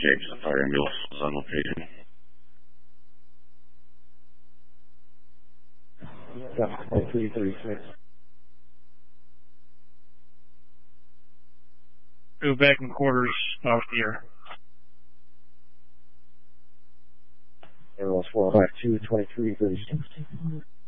Jameson Fire Ambulance is on location. Got 336. Go back in quarters off the air. Airlines 452, 2336.